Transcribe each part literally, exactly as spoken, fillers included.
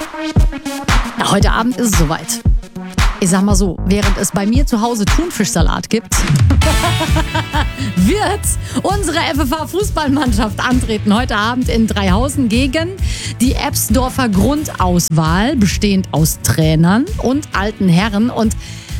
Na, heute Abend ist es soweit. Ich sag mal so, während es bei mir zu Hause Thunfischsalat gibt, wird unsere F F H-Fußballmannschaft antreten. Heute Abend in Dreihausen gegen die Ebsdorfer Grundauswahl, bestehend aus Trainern und alten Herren. Und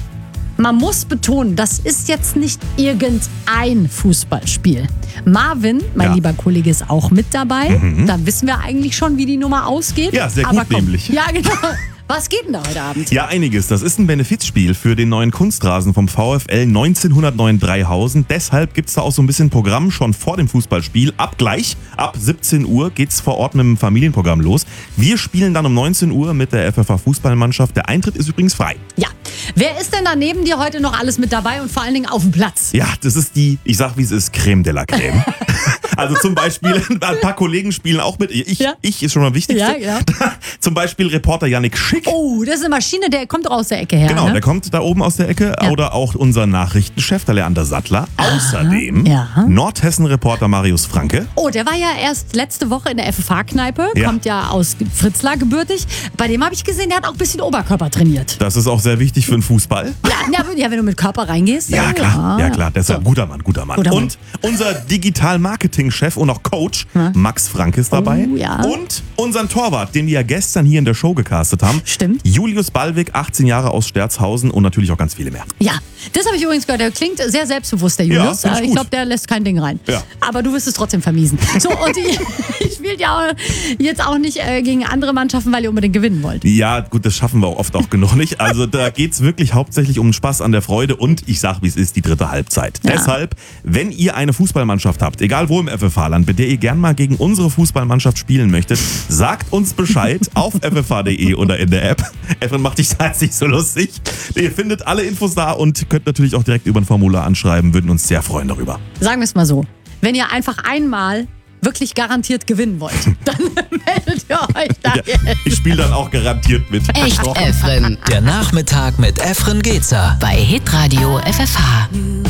man muss betonen, das ist jetzt nicht irgendein Fußballspiel. Marvin, mein Ja. lieber Kollege, ist auch mit dabei. Mhm. Da wissen wir eigentlich schon, wie die Nummer ausgeht. Ja, sehr Aber gut komm. nämlich. Ja, genau. Was geht denn da heute Abend? Ja, einiges. Das ist ein Benefizspiel für den neuen Kunstrasen vom VfL neunzehnhundertneun Dreihausen. Deshalb gibt's da auch so ein bisschen Programm schon vor dem Fußballspiel. Ab gleich, ab siebzehn Uhr geht's vor Ort mit dem Familienprogramm los. Wir spielen dann um neunzehn Uhr mit der F F H-Fußballmannschaft. Der Eintritt ist übrigens frei. Ja. Wer ist denn da neben dir heute noch alles mit dabei und vor allen Dingen auf dem Platz? Ja, das ist die, ich sag wie es ist, Creme de la Creme. Also zum Beispiel, ein paar Kollegen spielen auch mit. Ich, Ja. ich ist schon mal wichtig. Ja, genau. Zum Beispiel Reporter Yannick Schick. Oh, das ist eine Maschine, der kommt doch aus der Ecke her. Genau, ne? der kommt da oben aus der Ecke. Ja. Oder auch unser Nachrichtenchef, der Leander Sattler. Außerdem ja. Nordhessen-Reporter Marius Franke. Oh, der war ja erst letzte Woche in der F F H-Kneipe, Ja. kommt ja aus Fritzlar gebürtig. Bei dem habe ich gesehen, der hat auch ein bisschen Oberkörper trainiert. Das ist auch sehr wichtig für den Fußball. Ja, ja, ja, wenn du mit Körper reingehst. Ja, klar, ja, klar. Deshalb guter Mann, guter Mann. Guter Mann. Und unser Digital-Marketing-Chef und auch Coach, Max Frank, ist dabei. Oh, ja. Und unseren Torwart, den wir ja gestern hier in der Show gecastet haben. Stimmt. Julius Ballweg, achtzehn Jahre aus Sterzhausen und natürlich auch ganz viele mehr. Ja, das habe ich übrigens gehört. Der klingt sehr selbstbewusst, der Ja, Julius. find ich ich gut. glaube, der lässt kein Ding rein. Ja. Aber du wirst es trotzdem vermiesen. So, und ihr, ihr spielt ja auch jetzt auch nicht äh, gegen andere Mannschaften, weil ihr unbedingt gewinnen wollt. Ja, gut, das schaffen wir auch oft auch genug nicht. Also da geht's wirklich hauptsächlich um den Spaß an der Freude und ich sag, wie es ist, die dritte Halbzeit. Ja. Deshalb, wenn ihr eine Fußballmannschaft habt, egal wo im F F H-Land, mit der ihr gern mal gegen unsere Fußballmannschaft spielen möchtet, sagt uns Bescheid auf f f h punkt d e oder in der App. Efren macht dich da jetzt nicht so lustig. Ihr findet alle Infos da und könnt natürlich auch direkt über ein Formular anschreiben, würden uns sehr freuen darüber. Sagen wir es mal so. Wenn ihr einfach einmal wirklich garantiert gewinnen wollt, dann meldet ihr euch da Ja, jetzt. ich spiele dann auch garantiert mit. Echt Efren. Der Nachmittag mit Efren Gezer. Bei Hitradio F F H.